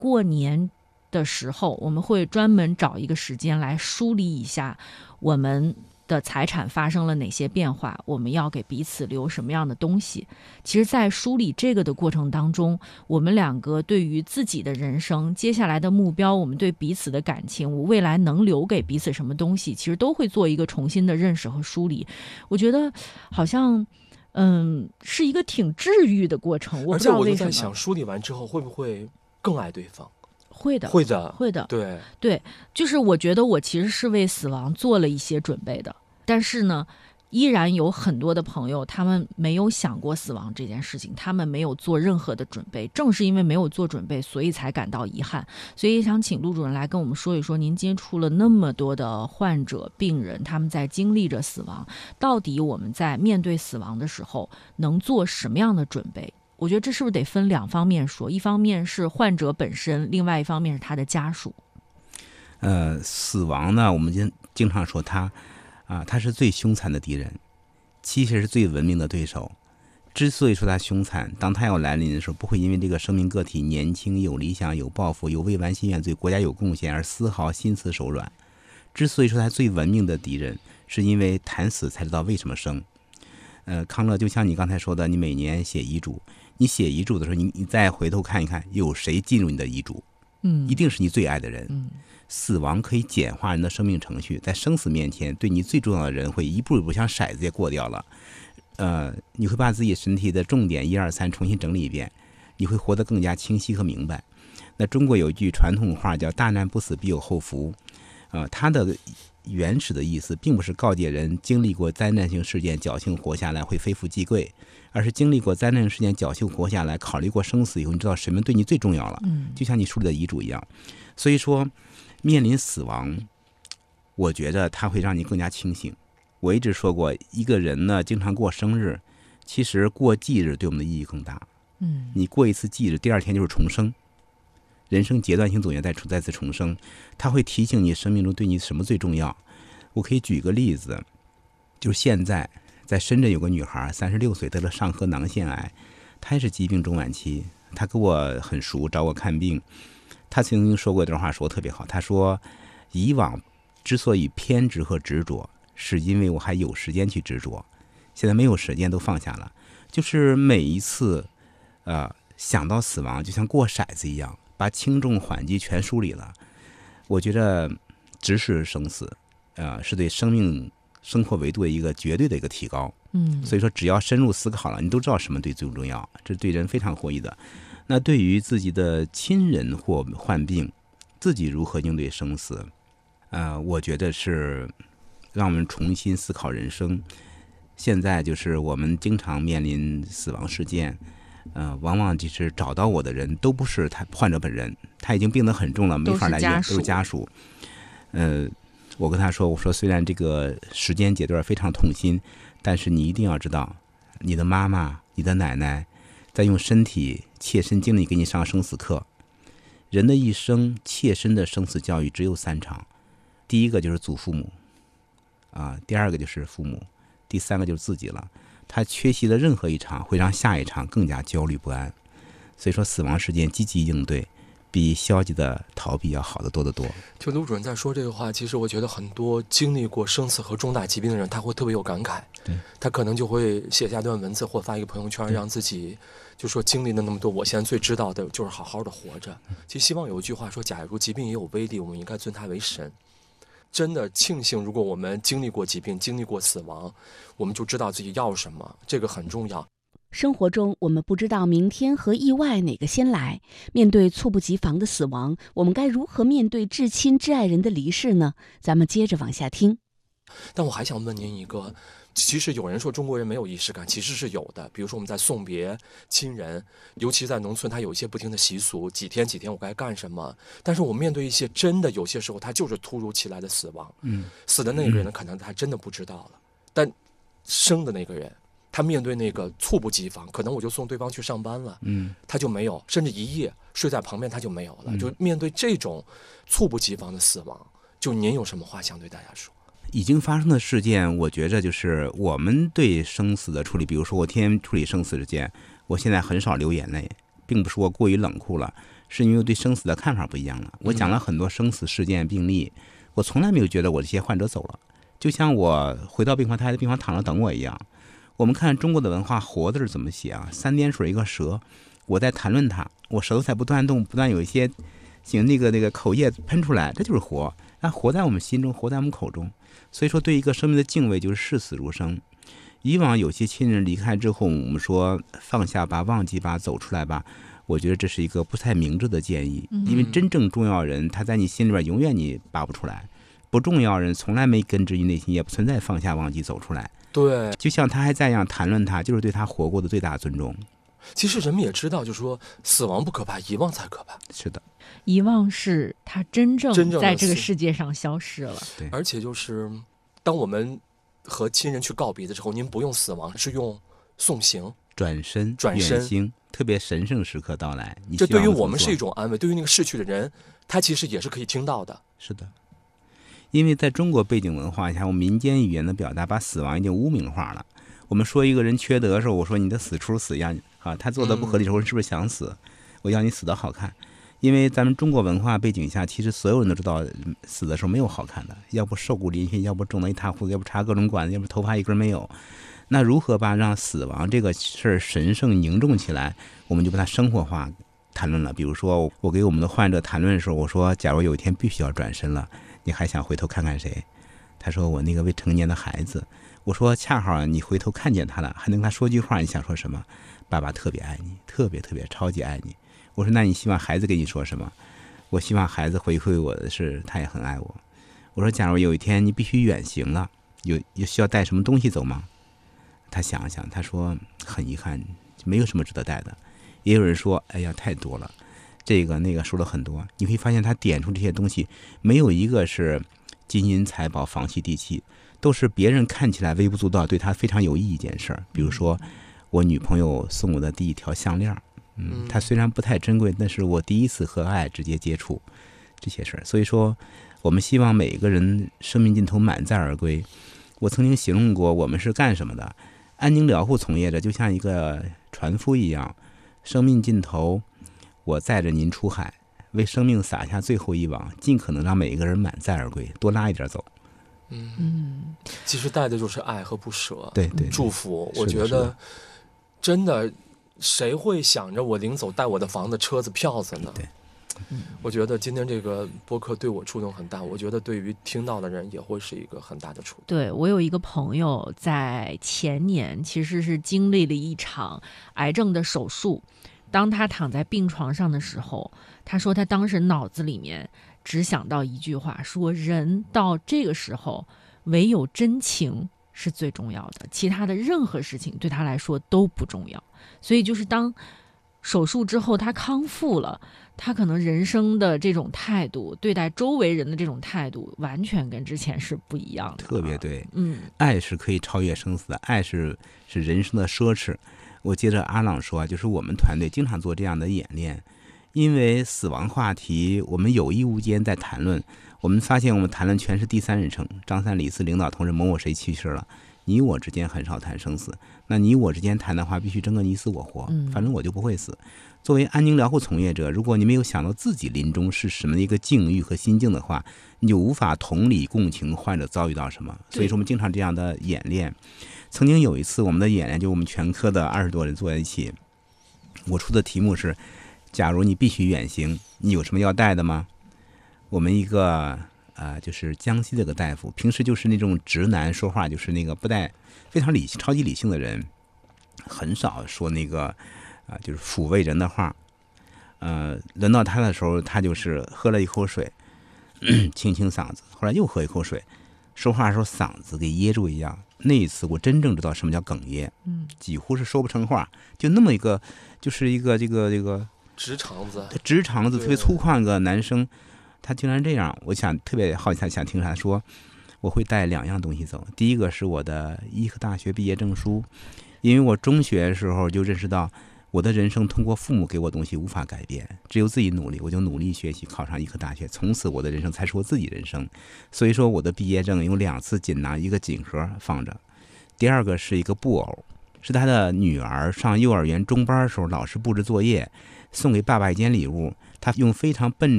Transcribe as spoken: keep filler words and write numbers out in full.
过年的时候，我们会专门找一个时间来梳理一下我们的财产发生了哪些变化，我们要给彼此留什么样的东西。其实在梳理这个的过程当中，我们两个对于自己的人生接下来的目标，我们对彼此的感情，我未来能留给彼此什么东西，其实都会做一个重新的认识和梳理。我觉得好像嗯，是一个挺治愈的过程。我不知道为什么。 而且我就在想，梳理完之后会不会更爱对方？ 会的， 会的， 会的。 对对，就是我觉得我其实是为死亡做了一些准备的，但是呢，依然有很多的朋友他们没有想过死亡这件事情，他们没有做任何的准备，正是因为没有做准备，所以才感到遗憾。所以也想请陆主任来跟我们说一说，您接触了那么多的患者病人，他们在经历着死亡，到底我们在面对死亡的时候能做什么样的准备？我觉得这是不是得分两方面说，一方面是患者本身，另外一方面是他的家属。 呃，死亡呢，我们经经常说他啊，他是最凶残的敌人，其实是最文明的对手。之所以说他凶残，当他要来临的时候，不会因为这个生命个体年轻、有理想、有抱负、有未完心愿、对国家有贡献而丝毫心慈手软。之所以说他最文明的敌人，是因为谈死才知道为什么生。呃，康乐，就像你刚才说的，你每年写遗嘱，你写遗嘱的时候，你你再回头看一看，有谁进入你的遗嘱？ 嗯， 一定是你最爱的人。 嗯， 死亡可以简化人的生命程序，在生死面前，对你最重要的人会一步一步像骰子也过掉了。呃，你会把自己身体的重点一二三重新整理一遍，你会活得更加清晰和明白。那中国有一句传统话叫"大难不死必有后福"，呃，它的原始的意思并不是告诫人经历过灾难性事件侥幸活下来会非富即贵，而是经历过灾难性事件侥幸活下来，考虑过生死以后，你知道什么对你最重要了。 嗯， 就像你梳理的遗嘱一样。所以说，面临死亡，我觉得它会让你更加清醒。我一直说过，一个人呢，经常过生日，其实过忌日对我们的意义更大。 嗯， 你过一次忌日，第二天就是重生。人生阶段性总结再再次重生，它会提醒你生命中对你什么最重要。我可以举个例子，就是现在在深圳有个女孩，三十六岁，得了上颌囊腺癌，她也是疾病中晚期。她跟我很熟，找我看病。她曾经说过一段话，说得特别好。她说，以往之所以偏执和执着，是因为我还有时间去执着，现在没有时间都放下了。就是每一次，呃，想到死亡，就像过骰子一样。把轻重缓急全梳理了，我觉得直视生死，呃，是对生命生活维度的一个绝对的一个提高。 嗯， 所以说只要深入思考了，你都知道什么对最重要，这是对人非常获益的。那对于自己的亲人或患病，自己如何应对生死，呃，我觉得是让我们重新思考人生。现在就是我们经常面临死亡事件。呃，往往就是找到我的人都不是他患者本人，他已经病得很重了，没法来医院，都是家属。呃，我跟他说，我说虽然这个时间阶段非常痛心，但是你一定要知道，你的妈妈、你的奶奶，在用身体切身经历给你上生死课。人的一生切身的生死教育只有三场，第一个就是祖父母，啊、呃，第二个就是父母，第三个就是自己了。他缺席的任何一场会让下一场更加焦虑不安，所以说死亡事件积极应对比消极的逃避要好得多得多。 就卢主任在说这个话，其实我觉得很多经历过生死和重大疾病的人，他会特别有感慨。 对， 他可能就会写下段文字或发一个朋友圈，让自己就说经历了那么多，我现在最知道的就是好好的活着。其实希望有一句话说，假如疾病也有威力，我们应该尊它为神。真的庆幸，如果我们经历过疾病，经历过死亡，我们就知道自己要什么，这个很重要。 生活中，我们不知道明天和意外哪个先来。面对猝不及防的死亡，我们该如何面对至亲至爱人的离世呢？咱们接着往下听。 但我还想问您一个，其实有人说中国人没有仪式感，其实是有的。比如说我们在送别亲人，尤其在农村，他有一些不停的习俗，几天几天我该干什么。但是我面对一些真的有些时候他就是突如其来的死亡，嗯，死的那个人呢，可能他真的不知道了，但生的那个人，他面对那个猝不及防，可能我就送对方去上班了，嗯，他就没有，甚至一夜睡在旁边他就没有了。嗯，就面对这种猝不及防的死亡，就您有什么话想对大家说？ 已经发生的事件，我觉着就是我们对生死的处理，比如说我天天处理生死事件，我现在很少流眼泪，并不是我过于冷酷了， 是因为对生死的看法不一样了。我讲了很多生死事件病例，我从来没有觉得我这些患者走了，就像我回到病房，他还在病房躺着等我一样。我们看中国的文化，活字是怎么写啊？三点水一个舌，我在谈论它，我舌头在不断动，不断有一些行那个那个口液喷出来，这就是活。那活在我们心中，活在我们口中。所以说，对一个生命的敬畏就是视死如生。以往有些亲人离开之后，我们说放下吧，忘记吧，走出来吧，我觉得这是一个不太明智的建议。因为真正重要人，他在你心里边永远你拔不出来；不重要人从来没根植于内心，也不存在放下忘记走出来。 对， 就像他还在一样谈论他，就是对他活过的最大尊重。 其实人们也知道，就是说死亡不可怕，遗忘才可怕。 是的， 遗忘是他真正真正的在这个死世界上消失了。 对， 而且就是当我们和亲人去告别的时候，您不用死亡，是用送行、 转身、 转身远行，特别神圣时刻到来。你这希望怎么对于我们是做一种安慰，对于那个逝去的人，他其实也是可以听到的。 是的，因为在中国背景文化下，我们民间语言的表达把死亡已经污名化了。我们说一个人缺德的时候，我说你的死出死样啊，他做的不合理的时候，是不是想死？我要你死的好看。因为咱们中国文化背景下，其实所有人都知道死的时候没有好看的，要不瘦骨嶙峋，要不肿得一塌糊涂，要不插各种管子，要不头发一根没有。那如何把让死亡这个事儿神圣凝重起来，我们就把它生活化谈论了。比如说我给我们的患者谈论的时候，我说假如有一天必须要转身了，你还想回头看看谁？他说我那个未成年的孩子。我说恰好你回头看见他了，还能跟他说句话，你想说什么？爸爸特别爱你，特别特别超级爱你。我说那你希望孩子跟你说什么？我希望孩子回馈我的是他也很爱我。我说假如有一天你必须远行了，有有需要带什么东西走吗？他想了想，他说很遗憾，没有什么值得带的。也有人说哎呀太多了，这个那个说了很多。你会发现他点出这些东西，没有一个是金银财宝房契地契，都是别人看起来微不足道，对他非常有意义一件事儿。比如说我女朋友送我的第一条项链，嗯，它虽然不太珍贵，但是我第一次和爱直接接触，这些事儿。所以说我们希望每个人生命尽头满载而归。我曾经形容过我们是干什么的，安宁疗护从业者就像一个船夫一样，生命尽头我载着您出海，为生命撒下最后一网，尽可能让每一个人满载而归，多拉一点走。 嗯嗯， 其实带的就是爱和不舍， 对对， 祝福。 是的我觉得是的真的，谁会想着我临走带我的房子、车子、票子呢？ 对， 我觉得今天这个播客对我触动很大，我觉得对于听到的人也会是一个很大的触动。 对，我有一个朋友在前年其实是经历了一场癌症的手术，当他躺在病床上的时候，他说他当时脑子里面只想到一句话，说人到这个时候唯有真情是最重要的，其他的任何事情对他来说都不重要。所以就是当手术之后他康复了，他可能人生的这种态度，对待周围人的这种态度完全跟之前是不一样的。 特别对， 嗯， 爱是可以超越生死的，爱是是人生的奢侈。我接着阿朗说，就是我们团队经常做这样的演练，因为死亡话题我们有意无间在谈论，我们发现我们谈论全是第三人称，张三李四领导同志某某谁去世了，你我之间很少谈生死，那你我之间谈的话必须争个你死我活，反正我就不会死。作为安宁疗护从业者，如果你没有想到自己临终是什么一个境遇和心境的话，你就无法同理共情患者遭遇到什么。所以说我们经常这样的演练。曾经有一次我们的演练，就我们全科的二十多人坐在一起，我出的题目是假如你必须远行，你有什么要带的吗？我们一个呃，就是江西这个大夫，平时就是那种直男，说话就是那个不带非常理性、超级理性的人，很少说那个啊、呃，就是抚慰人的话。呃，轮到他的时候，他就是喝了一口水，清清嗓子，后来又喝一口水，说话的时候嗓子给噎住一样。那一次我真正知道什么叫哽咽，嗯，几乎是说不成话，就那么一个，就是一个这个这个直肠子， 直肠子特别粗犷个男生。他竟然这样，我想特别好奇，他想听啥？说我会带两样东西走，第一个是我的医科大学毕业证书，因为我中学的时候就认识到我的人生通过父母给我东西无法改变，只有自己努力，我就努力学习，考上医科大学，从此我的人生才是我自己人生。所以说我的毕业证有两次锦囊，一个锦盒放着，第二个是一个布偶， 是他的女儿上幼儿园中班的时候，老师布置作业送给爸爸一件礼物，他用非常笨